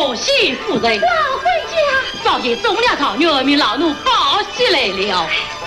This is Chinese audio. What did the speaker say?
恭喜夫人！ 老回家， 早已中了套，岳民老奴报喜来了。